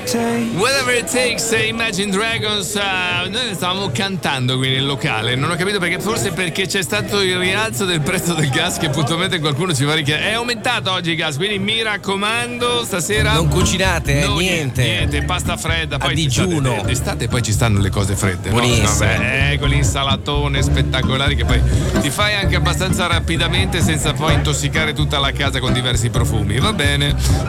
Whatever It Takes, Imagine Dragons. Noi ne stavamo cantando qui nel locale. Non ho capito perché, forse perché c'è stato il rialzo del prezzo del gas che puntualmente qualcuno ci va a richiedere. È aumentato oggi il gas, quindi mi raccomando, stasera non cucinate, no, niente, pasta fredda. Poi a digiuno. D'estate poi ci stanno le cose fredde. Buonissimo. No? Vabbè, con l'insalatone spettacolari che poi ti fai anche abbastanza rapidamente senza poi intossicare tutta la casa con diversi profumi. Va bene.